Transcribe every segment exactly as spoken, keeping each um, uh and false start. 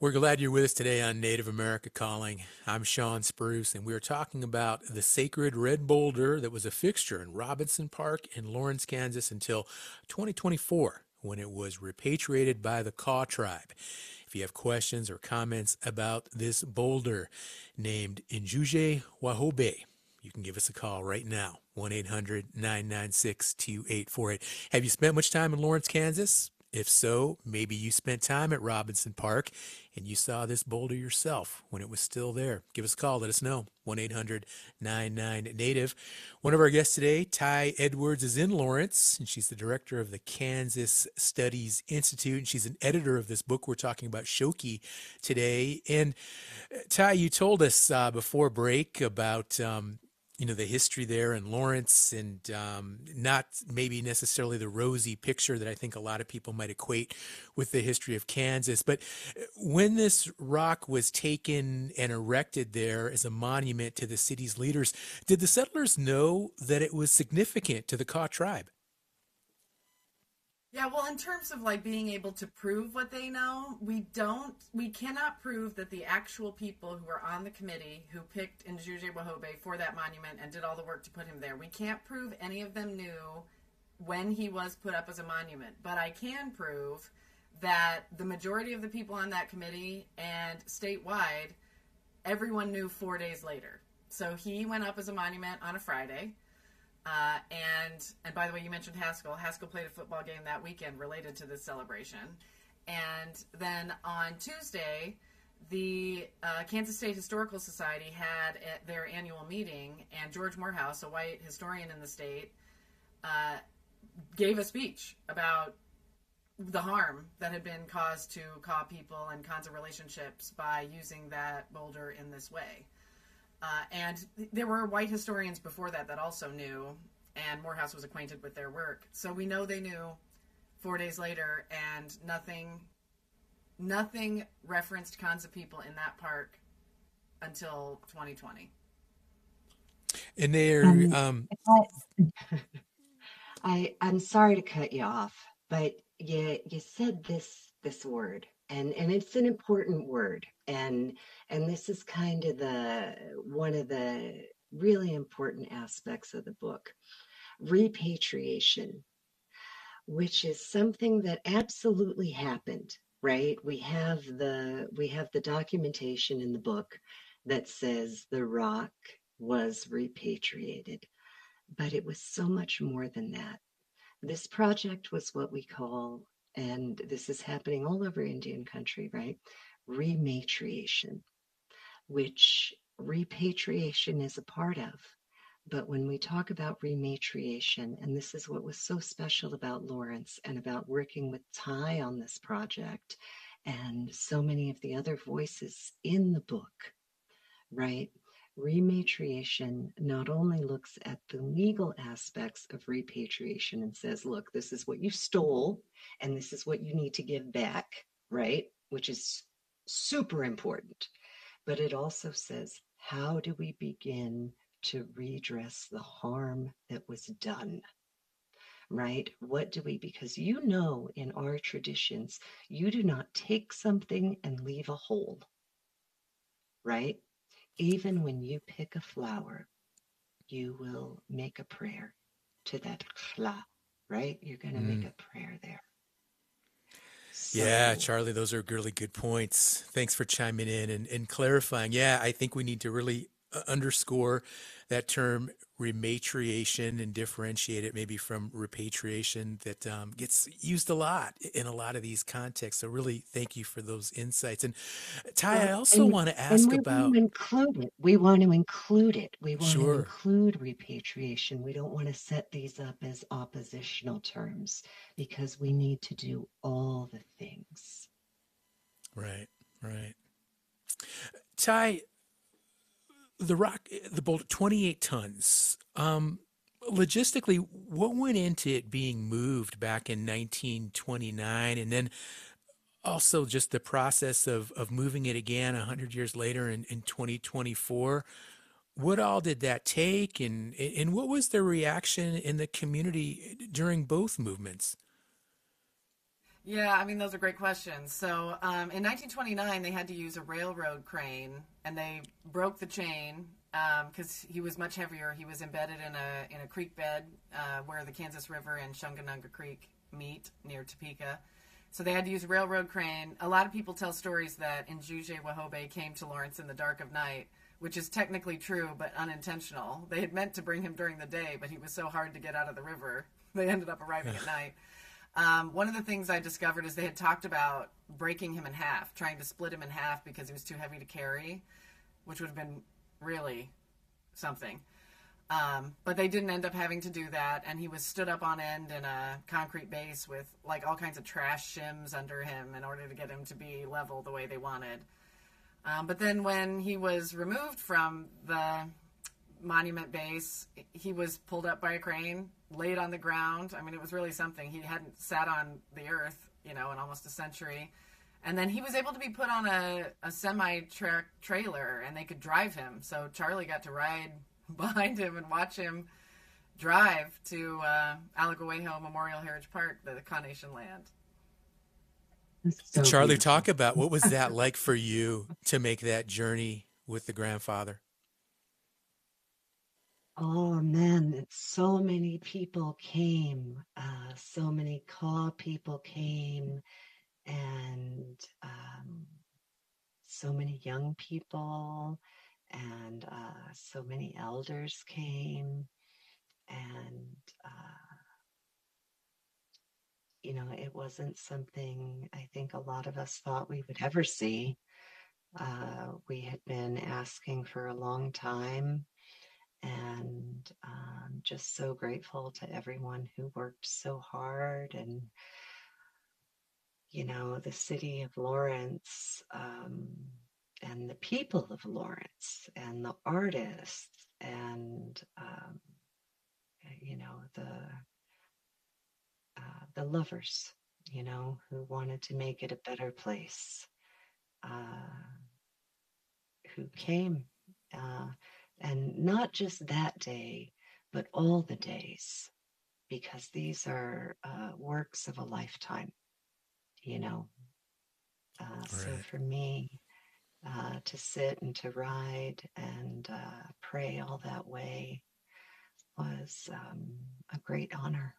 We're glad you're with us today on Native America Calling. I'm Sean Spruce, and we're talking about the sacred red boulder that was a fixture in Robinson Park in Lawrence, Kansas until twenty twenty-four when it was repatriated by the Kaw tribe. If you have questions or comments about this boulder named Injuje Wahobe, you can give us a call right now, one eight hundred, nine nine six, two eight four eight. Have you spent much time in Lawrence, Kansas? If so, maybe you spent time at Robinson Park and you saw this boulder yourself when it was still there. Give us a call. Let us know. one eight hundred, nine nine, NATIVE. One of our guests today, Ty Edwards, is in Lawrence, and she's the director of the Kansas Studies Institute, and she's an editor of this book we're talking about, Shoki, today. And uh, Ty, you told us uh, before break about um, you know, the history there in Lawrence, and um, not maybe necessarily the rosy picture that I think a lot of people might equate with the history of Kansas. But when this rock was taken and erected there as a monument to the city's leaders, did the settlers know that it was significant to the Kaw tribe? Yeah, well, in terms of like being able to prove what they know, we don't, we cannot prove that the actual people who were on the committee who picked Njuje Wahobe for that monument and did all the work to put him there, we can't prove any of them knew when he was put up as a monument. But I can prove that the majority of the people on that committee and statewide, everyone knew four days later. So he went up as a monument on a Friday. Uh, and and by the way, you mentioned Haskell. Haskell played a football game that weekend related to this celebration. And then on Tuesday, the uh, Kansas State Historical Society had a, their annual meeting, and George Morehouse, a white historian in the state, uh, gave a speech about the harm that had been caused to Kaw people and Kansa relationships by using that boulder in this way. Uh, and there were white historians before that that also knew, and Morehouse was acquainted with their work. So we know they knew four days later, and nothing nothing referenced Kansa people in that park until twenty twenty. And they're, Um, um, I, I I'm sorry to cut you off, but you you said this this word, and and it's an important word, and and this is kind of the one of the really important aspects of the book, repatriation, which is something that absolutely happened, right? We have the we have the documentation in the book that says the rock was repatriated, but it was so much more than that. This project was what we call, and this is happening all over Indian country, right? Rematriation, which repatriation is a part of. But when we talk about rematriation, and this is what was so special about Lawrence and about working with Ty on this project and so many of the other voices in the book, right? Rematriation not only looks at the legal aspects of repatriation and says, look, this is what you stole and this is what you need to give back, right? Which is super important. But it also says, how do we begin to redress the harm that was done? Right? What do we, because you know, in our traditions, you do not take something and leave a hole, right? Even when you pick a flower, you will make a prayer to that chla, right? You're going to make mm, a prayer there. yeah, So, Charlie, those are really good points. Thanks for chiming in and, and clarifying. Yeah, I think we need to really uh, underscore that term rematriation and differentiate it maybe from repatriation that um, gets used a lot in a lot of these contexts. So really thank you for those insights. And Ty, I well, also and want to and ask we want about, to include it. We want to include it. We want to sure, include repatriation. We don't want to set these up as oppositional terms because we need to do all the things. right, right. Ty, the rock, the boulder, twenty-eight tons. Um, logistically, what went into it being moved back in nineteen twenty-nine, and then also just the process of of moving it again one hundred years later in, in twenty twenty-four? What all did that take, and and what was the reaction in the community during both movements? Yeah, I mean, those are great questions. So, um, in nineteen twenty-nine, they had to use a railroad crane, and they broke the chain because um, he was much heavier. He was embedded in a in a creek bed uh, where the Kansas River and Shunganunga Creek meet near Topeka. So they had to use a railroad crane. A lot of people tell stories that Njuje Wahobeh came to Lawrence in the dark of night, which is technically true but unintentional. They had meant to bring him during the day, but he was so hard to get out of the river, they ended up arriving at night. Um, one of the things I discovered is they had talked about breaking him in half, trying to split him in half because he was too heavy to carry, which would have been really something. Um, but they didn't end up having to do that, and he was stood up on end in a concrete base with like all kinds of trash shims under him in order to get him to be level the way they wanted. Um, but then when he was removed from the monument base, he was pulled up by a crane, laid on the ground. I mean, it was really something. He hadn't sat on the earth, you know, in almost a century. And then he was able to be put on a, a semi-truck trailer, and they could drive him. So Charlie got to ride behind him and watch him drive to uh, Alagoejo Memorial Heritage Park, the Conation land. So Charlie, beautiful. talk about what was that like for you to make that journey with the grandfather? Oh man, it's so many people came. Uh, so many Kaw people came, and um, so many young people, and uh, so many elders came, and uh, you know, it wasn't something I think a lot of us thought we would ever see. Uh, we had been asking for a long time, and um, just so grateful to everyone who worked so hard. And, you know, the city of Lawrence, um, and the people of Lawrence, and the artists, and, um, you know, the uh, the lovers, you know, who wanted to make it a better place, uh, who came, uh, and not just that day, but all the days, because these are uh, works of a lifetime, you know. Uh, so Right. for me, uh, to sit and to ride and uh, pray all that way was um, a great honor.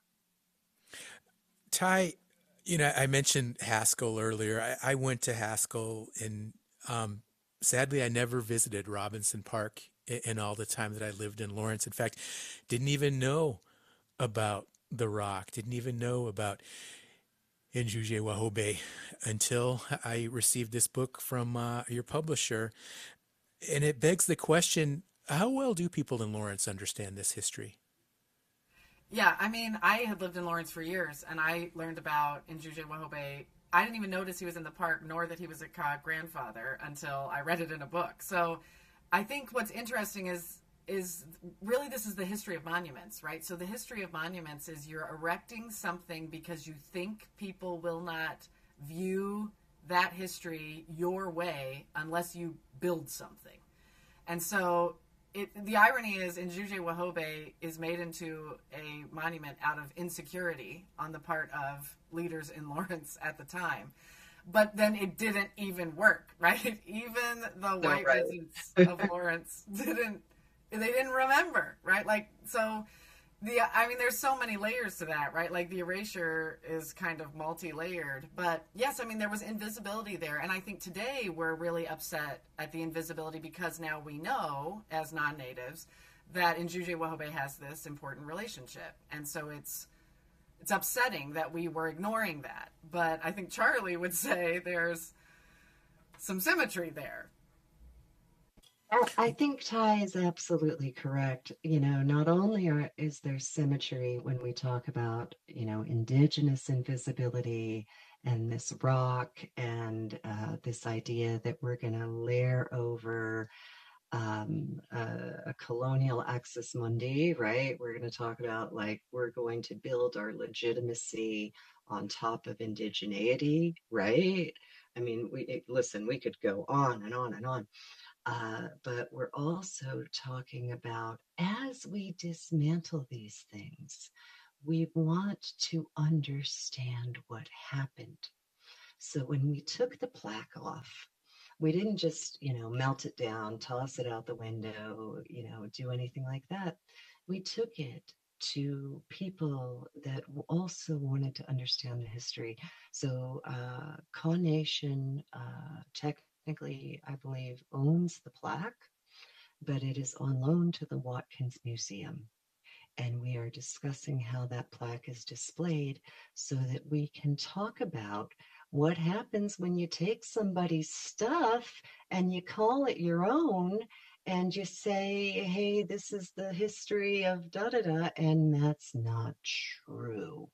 Ty, you know, I mentioned Haskell earlier. I, I went to Haskell, and um, sadly, I never visited Robinson Park in, in all the time that I lived in Lawrence. In fact, didn't even know about the Rock, didn't even know about Njuje Wahobeh until I received this book from uh, your publisher. And it begs the question, how well do people in Lawrence understand this history? Yeah, I mean, I had lived in Lawrence for years, and I learned about Njuje Wahobeh. I didn't even notice he was in the park, nor that he was a Kaw grandfather until I read it in a book. So I think what's interesting is is really this is the history of monuments, right? So the history of monuments is you're erecting something because you think people will not view that history your way unless you build something. And so it, the irony is Njuje Wahobeh is made into a monument out of insecurity on the part of leaders in Lawrence at the time. But then it didn't even work, right? Even the white right. residents of Lawrence didn't, they didn't remember, right? Like, so the, I mean, there's so many layers to that, right? Like the erasure is kind of multi-layered, but yes, I mean, there was invisibility there. And I think today we're really upset at the invisibility because now we know as non-natives that Njuje Wahobeh has this important relationship. And so it's, it's upsetting that we were ignoring that. But I think Charlie would say there's some symmetry there. I think Ty is absolutely correct. You know, not only are, is there symmetry when we talk about, you know, indigenous invisibility and this rock and uh, this idea that we're going to layer over um, a, a colonial axis mundi, right? We're going to talk about like we're going to build our legitimacy on top of indigeneity, right? I mean, we listen, we could go on and on and on. Uh, but we're also talking about as we dismantle these things, we want to understand what happened. So when we took the plaque off, we didn't just, you know, melt it down, toss it out the window, you know, do anything like that. We took it to people that also wanted to understand the history. So uh, Kaw Nation uh, technically, I believe, owns the plaque, but it is on loan to the Watkins Museum. And we are discussing how that plaque is displayed so that we can talk about what happens when you take somebody's stuff and you call it your own and you say, hey, this is the history of da da da, and that's not true,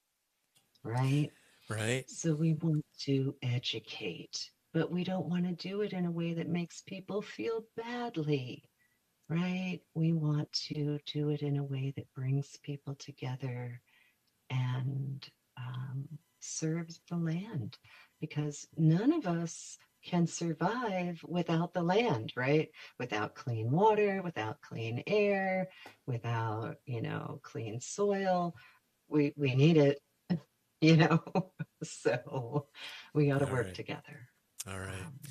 right? Right. So we want to educate, but we don't want to do it in a way that makes people feel badly. Right? We want to do it in a way that brings people together and um, serves the land, because none of us can survive without the land, right? Without clean water, without clean air, without, you know, clean soil. We, we need it, you know, so we got to All work right. together. All right. Um,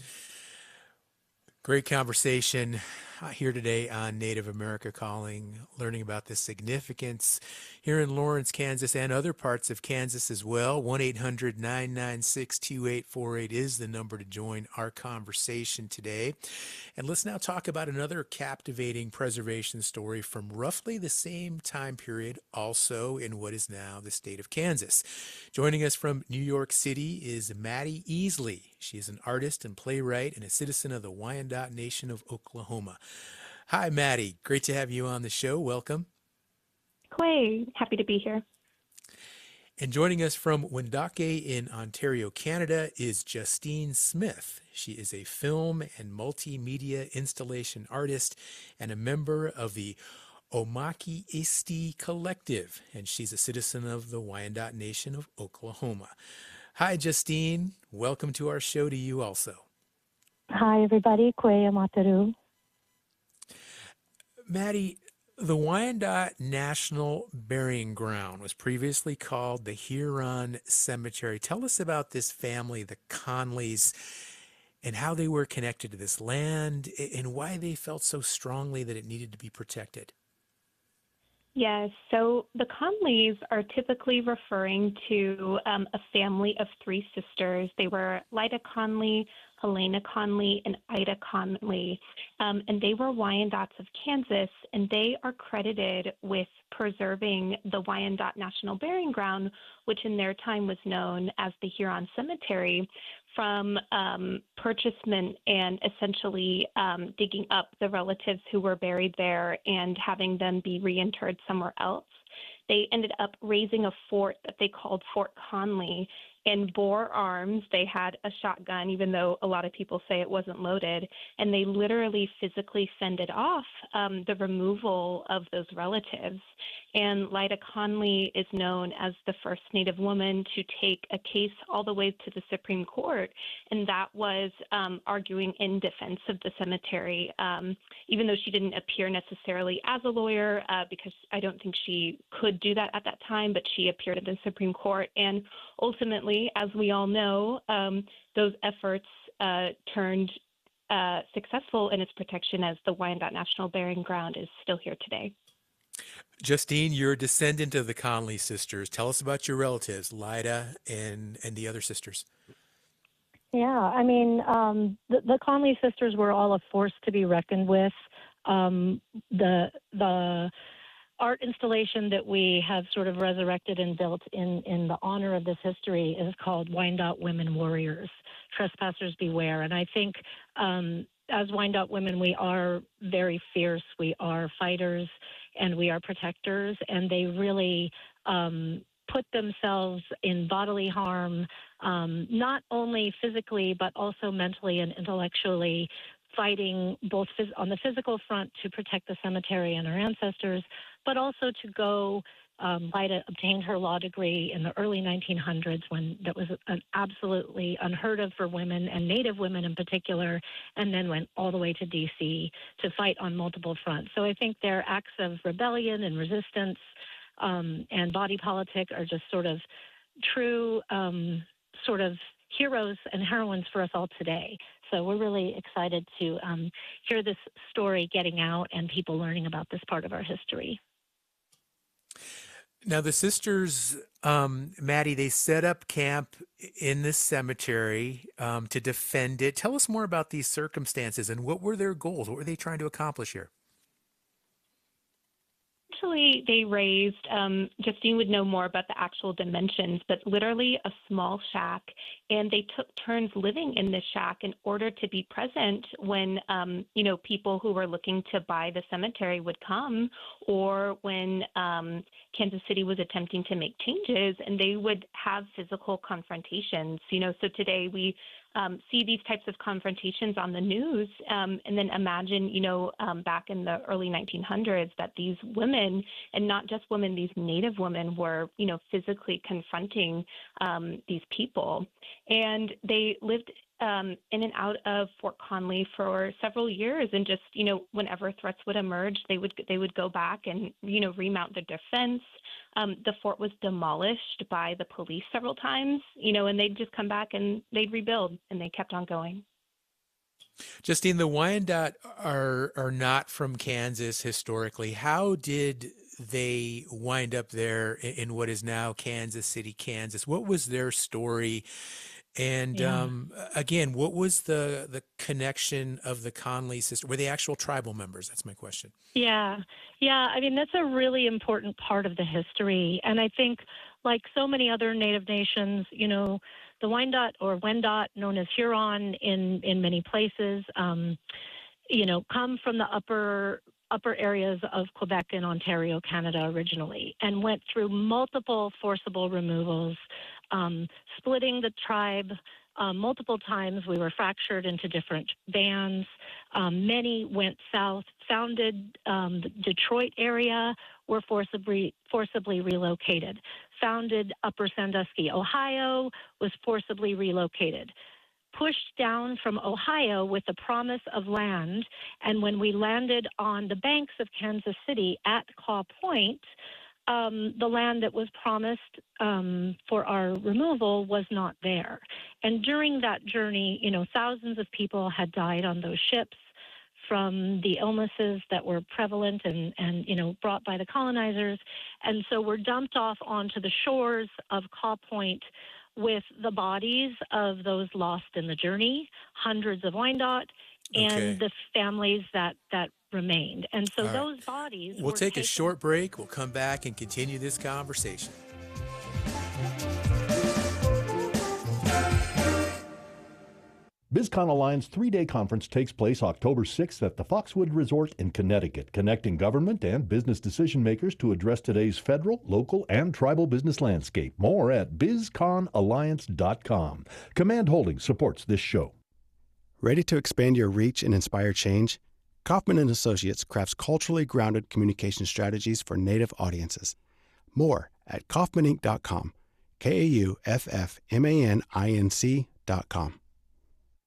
Great conversation uh, here today on Native America Calling, learning about the significance here in Lawrence, Kansas, and other parts of Kansas as well. one eight hundred nine nine six two eight four eight is the number to join our conversation today. And let's now talk about another captivating preservation story from roughly the same time period, also in what is now the state of Kansas. Joining us from New York City is Maddie Easley. She is an artist and playwright and a citizen of the Wyandot Nation of Oklahoma. Hi, Maddie. Great to have you on the show. Welcome. Quay, happy to be here. And joining us from Wendake in Ontario, Canada is Justine Smith. She is a film and multimedia installation artist and a member of the Omaki Isti Collective, and she's a citizen of the Wyandot Nation of Oklahoma. Hi, Justine. Welcome to our show to you also. Hi, everybody. Quay Amataru. Maddie, the Wyandot National Burying Ground was previously called the Huron Cemetery. Tell us about this family, the Conleys, and how they were connected to this land and why they felt so strongly that it needed to be protected. Yes, so the Conleys are typically referring to um, a family of three sisters. They were Lida Conley, Helena Conley, and Ida Conley, um, and they were Wyandots of Kansas, and they are credited with preserving the Wyandot National Burying Ground, which in their time was known as the Huron Cemetery, from um, purchasement and essentially um, digging up the relatives who were buried there and having them be reinterred somewhere else. They ended up raising a fort that they called Fort Conley and bore arms. They had a shotgun, even though a lot of people say it wasn't loaded, and they literally physically fended off um, the removal of those relatives. And Lida Conley is known as the first Native woman to take a case all the way to the Supreme Court, and that was um, arguing in defense of the cemetery, um, even though she didn't appear necessarily as a lawyer, uh, because I don't think she could do that at that time, but she appeared at the Supreme Court. And ultimately, as we all know, um, those efforts uh, turned uh, successful in its protection, as the Wyandot National Burying Ground is still here today. Justine, you're a descendant of the Conley sisters. Tell us about your relatives, Lida and, and the other sisters. Yeah, I mean, um, the, the Conley sisters were all a force to be reckoned with. Um, the the art installation that we have sort of resurrected and built in, in the honor of this history is called Wyandot Women Warriors, Trespassers Beware. And I think um, as Wyandot women, we are very fierce. We are fighters and we are protectors. And they really um, put themselves in bodily harm, um, not only physically, but also mentally and intellectually, fighting both phys- on the physical front to protect the cemetery and our ancestors, but also to go, um, Lida obtained her law degree in the early nineteen hundreds, when that was an absolutely unheard of for women and Native women in particular, and then went all the way to D C to fight on multiple fronts. So I think their acts of rebellion and resistance um, and body politic are just sort of true um, sort of heroes and heroines for us all today. So we're really excited to um, hear this story getting out and people learning about this part of our history. Now, the sisters, um, Maddie, they set up camp in this cemetery um, to defend it. Tell us more about these circumstances and what were their goals? What were they trying to accomplish here? Actually, they raised, um, Justine would know more about the actual dimensions, but literally a small shack. And they took turns living in this shack in order to be present when, um, you know, people who were looking to buy the cemetery would come, or when um, Kansas City was attempting to make changes, and they would have physical confrontations. You know, so today we Um, see these types of confrontations on the news, um, and then imagine, you know, um, back in the early nineteen hundreds that these women, and not just women, these Native women were, you know, physically confronting um, these people. And they lived um, in and out of Fort Conley for several years, and just, you know, whenever threats would emerge, they would they would go back and, you know, remount their defense. Um, the fort was demolished by the police several times, you know, and they'd just come back and they'd rebuild, and they kept on going. Justine, the Wyandotte are are not from Kansas historically. How did they wind up there in, in what is now Kansas City, Kansas? What was their story? And Yeah. um, again, what was the the connection of the Conley sisters? Were they actual tribal members? That's my question. Yeah, yeah. I mean, that's a really important part of the history. And I think, like so many other Native nations, you know, the Wyandot or Wendat, known as Huron in, in many places, um, you know, come from the upper upper areas of Quebec and Ontario, Canada originally, and went through multiple forcible removals, um, splitting the tribe um, multiple times. We were fractured into different bands. Um, many went south, founded um, the Detroit area, were forcibly forcibly relocated. Founded Upper Sandusky, Ohio, was forcibly relocated. Pushed down from Ohio with the promise of land, and when we landed on the banks of Kansas City at Claw Point, um, the land that was promised um, for our removal was not there. And during that journey, you know, thousands of people had died on those ships from the illnesses that were prevalent and, and, you know, brought by the colonizers. And so we're dumped off onto the shores of Claw Point with the bodies of those lost in the journey, hundreds of Wyandot, and Okay. the families that, that remained. And so All right. those bodies We'll were take a taken- short break. We'll come back and continue this conversation. BizCon Alliance three-day conference takes place October sixth at the Foxwood Resort in Connecticut, connecting government and business decision makers to address today's federal, local, and tribal business landscape. More at biz con alliance dot com. Command Holdings supports this show. Ready to expand your reach and inspire change? Kaufman and Associates crafts culturally grounded communication strategies for Native audiences. More at kaufman inc dot com. K A U F F M A N I N C dot com.